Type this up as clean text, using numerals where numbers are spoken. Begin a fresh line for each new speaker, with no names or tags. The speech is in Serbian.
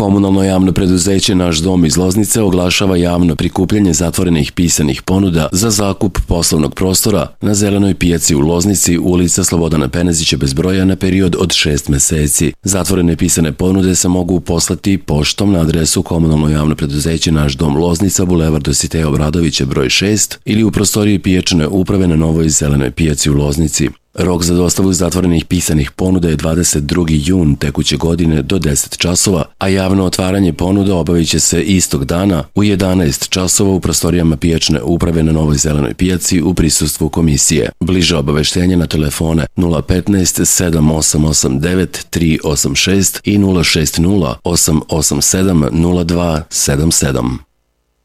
Komunalno javno preduzeće Naš dom iz Loznice oglašava javno prikupljanje zatvorenih pisanih ponuda za zakup poslovnog prostora na Zelenoj pijaci u Loznici, ulica Slobodana Penezića bez broja, na period od 6 meseci. Zatvorene pisane ponude se mogu poslati poštom na adresu Komunalno javno preduzeće Naš dom Loznica, Bulevar Dositeja Obradovića broj 6 ili u prostoriji pijačne uprave na Novoj Zelenoj pijaci u Loznici. Rok za dostavu zatvorenih pisanih ponuda je 22. jun tekuće godine do 10 časova, a javno otvaranje ponuda obavit će se istog dana u 11 časova u prostorijama pijačne uprave na Novoj Zelenoj pijaci u prisustvu komisije. Bliže obaveštenje na telefone 015 7889 386 i 060 887 0277.